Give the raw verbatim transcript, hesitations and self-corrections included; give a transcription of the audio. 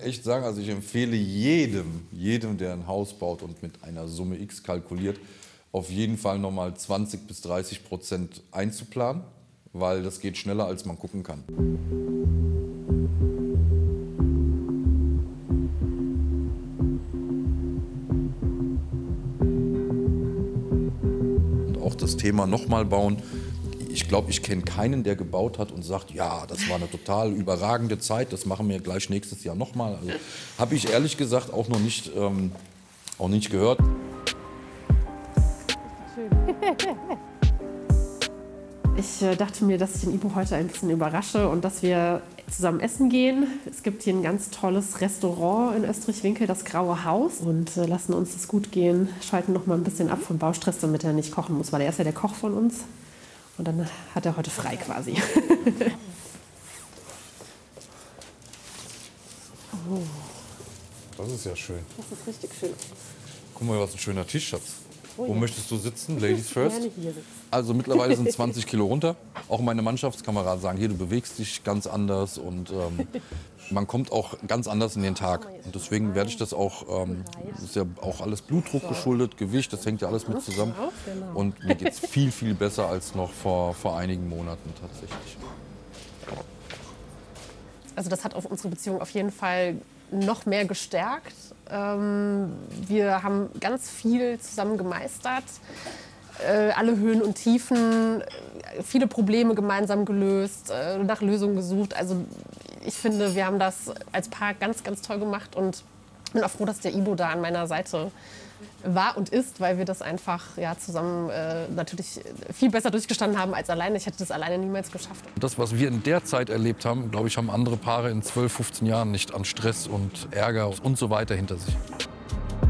echt sagen, also ich empfehle jedem, jedem, der ein Haus baut und mit einer Summe X kalkuliert, auf jeden Fall nochmal zwanzig bis dreißig Prozent einzuplanen, weil das geht schneller, als man gucken kann. Und auch das Thema nochmal bauen. Ich glaube, ich kenne keinen, der gebaut hat und sagt, ja, das war eine total überragende Zeit, das machen wir gleich nächstes Jahr nochmal. Also, habe ich ehrlich gesagt auch noch nicht, ähm, auch nicht gehört. Ich äh, dachte mir, dass ich den Ibo heute ein bisschen überrasche und dass wir zusammen essen gehen. Es gibt hier ein ganz tolles Restaurant in Österreich-Winkel, das Graue Haus. Und äh, lassen uns das gut gehen, schalten noch mal ein bisschen ab vom Baustress, damit er nicht kochen muss, weil er ist ja der Koch von uns. Und dann hat er heute frei quasi. Oh. Das ist ja schön. Das ist richtig schön. Guck mal, was ein schöner Tisch, Schatz. Oh, Wo ja. möchtest du sitzen? Ladies first? Gerne hier sitzen. Also mittlerweile sind zwanzig Kilo runter. Auch meine Mannschaftskameraden sagen, hier, du bewegst dich ganz anders und ähm, man kommt auch ganz anders in den Tag. Und deswegen werde ich das auch, ähm, das ist ja auch alles Blutdruck geschuldet, Gewicht, das hängt ja alles mit zusammen. Und mir geht es viel, viel besser als noch vor, vor einigen Monaten tatsächlich. Also das hat auf unsere Beziehung auf jeden Fall noch mehr gestärkt. Ähm, wir haben ganz viel zusammen gemeistert, äh, alle Höhen und Tiefen, äh, viele Probleme gemeinsam gelöst, äh, nach Lösungen gesucht. Also ich finde, wir haben das als Paar ganz, ganz toll gemacht und bin auch froh, dass der Ibo da an meiner Seite war und ist, weil wir das einfach ja, zusammen äh, natürlich viel besser durchgestanden haben als alleine. Ich hätte das alleine niemals geschafft. Das, was wir in der Zeit erlebt haben, glaube ich, haben andere Paare in zwölf, fünfzehn Jahren nicht an Stress und Ärger und so weiter hinter sich.